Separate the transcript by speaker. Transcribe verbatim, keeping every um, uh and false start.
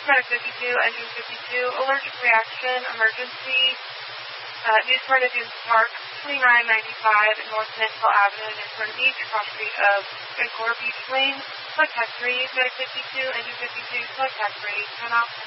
Speaker 1: Medic fifty-two, Engine fifty-two, allergic reaction, emergency. Uh, News Part of Dunes Park, twenty-nine ninety-five North Peninsula Avenue, Newport Beach, across the street of Vancouver Beach Lane. Contact three, Medic fifty-two, Engine fifty-two, contact three, turn off.